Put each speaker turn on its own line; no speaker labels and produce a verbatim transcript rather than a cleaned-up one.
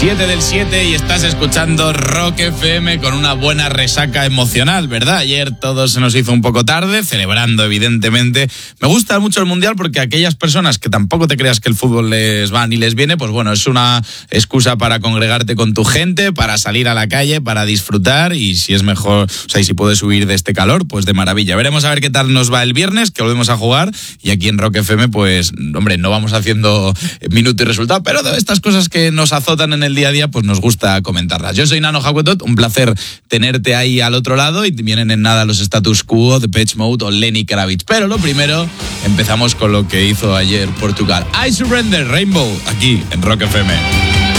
siete del siete y estás escuchando Rock F M con una buena resaca emocional, ¿verdad? Ayer todo se nos hizo un poco tarde, celebrando evidentemente. Me gusta mucho el Mundial porque aquellas personas que tampoco te creas que el fútbol les va ni les viene, pues bueno, es una excusa para congregarte con tu gente, para salir a la calle, para disfrutar y si es mejor, o sea, y si puedes huir de este calor, pues de maravilla. Veremos a ver qué tal nos va el viernes, que volvemos a jugar y aquí en Rock F M, pues, hombre, no vamos haciendo minuto y resultado, pero de estas cosas que nos azotan en el día a día, pues nos gusta comentarlas. Yo soy Nano Hakuetot, un placer tenerte ahí al otro lado y vienen en nada los Status Quo, Depeche Mode o Lenny Kravitz. Pero lo primero, empezamos con lo que hizo ayer Portugal. I Surrender, Rainbow, aquí en Rock F M.